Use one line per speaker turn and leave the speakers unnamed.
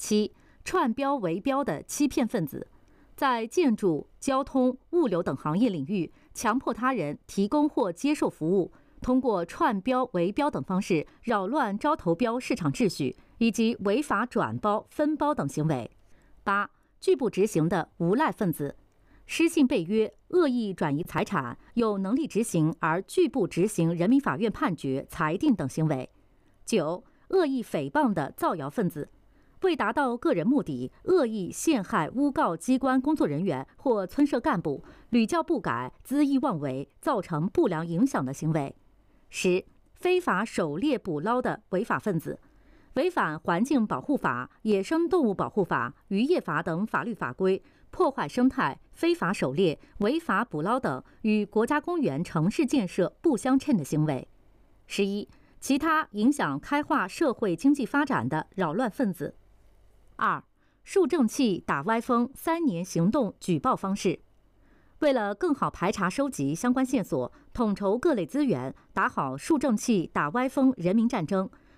七、串标围标的欺骗分子，在建筑、交通、物流等行业领域强迫他人提供或接受服务，通过串标、围标等方式扰乱招投标市场秩序，以及违法转包、分包等行为。八、拒不执行的无赖分子，失信背约、恶意转移财产、有能力执行而拒不执行人民法院判决、裁定等行为。九、恶意诽谤的造谣分子，为达到个人目的，恶意陷害、诬告机关工作人员或村社干部，屡教不改、恣意妄为，造成不良影响的行为。十、非法狩猎捕捞的违法分子，违反环境保护法、野生动物保护法、渔业法等法律法规，破坏生态、非法狩猎、违法捕捞等与国家公园、城市建设不相称的行为。11、其他影响开化社会经济发展的扰乱分子。2、树正气、打歪风3年行动举报方式。为了更好排查收集相关线索，统筹各类资源，打好树正气、打歪风人民战争，